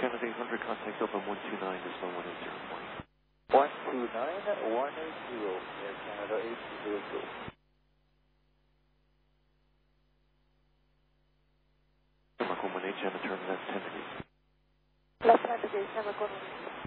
Canada 800, contact open 129, decimal 180. 129, 180, Air Canada 800. Mark 118 on the turn left 10 degrees. Left 10 degrees, number 118.